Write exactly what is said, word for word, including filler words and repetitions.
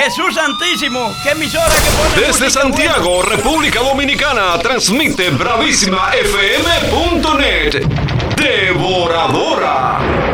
Jesús Santísimo, qué emisora que pone Desde música Santiago, buena. República Dominicana, transmite bravísima f m punto net. Devoradora.